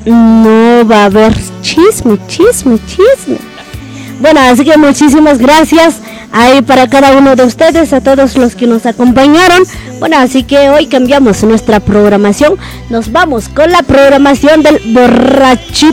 no va a haber chisme. Bueno, así que muchísimas gracias ahí para cada uno de ustedes, a todos los que nos acompañaron. Bueno, así que hoy cambiamos nuestra programación. Nos vamos con la programación del borrachito